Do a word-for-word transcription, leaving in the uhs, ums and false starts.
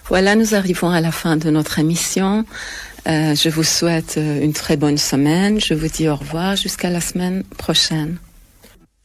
Voilà, nous arrivons à la fin de notre émission. Euh, je vous souhaite une très bonne semaine. Je vous dis au revoir jusqu'à la semaine prochaine.